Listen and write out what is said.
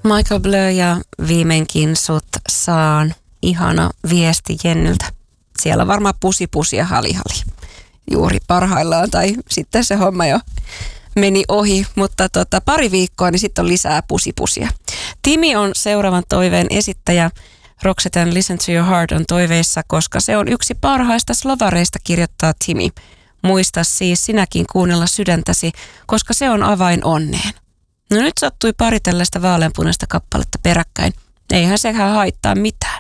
Michael Blö ja viimeinkin sut saan. Ihana viesti Jennyltä. Siellä varmaan pusi ja hali juuri parhaillaan tai sitten se homma jo meni ohi, mutta pari viikkoa niin sitten on lisää pusia. Timi on seuraavan toiveen esittäjä. Roxetten Listen to Your Heart on toiveissa, koska se on yksi parhaista slovareista, kirjoittaa Timi. Muista siis sinäkin kuunnella sydäntäsi, koska se on avain onneen. No nyt sattui pari tällaista vaaleanpunaista kappaletta peräkkäin. Eihän sekään haittaa mitään.